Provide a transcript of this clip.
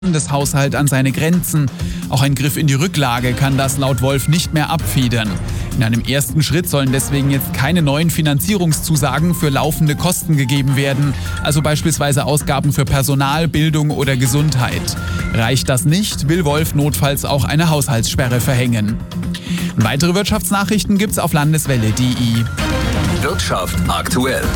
Landeshaushalt an seine Grenzen. Auch ein Griff in die Rücklage kann das laut Wolf nicht mehr abfedern. In einem ersten Schritt sollen deswegen jetzt keine neuen Finanzierungszusagen für laufende Kosten gegeben werden, also beispielsweise Ausgaben für Personal, Bildung oder Gesundheit. Reicht das nicht, will Wolf notfalls auch eine Haushaltssperre verhängen. Weitere Wirtschaftsnachrichten gibt's auf landeswelle.de. Wirtschaft aktuell.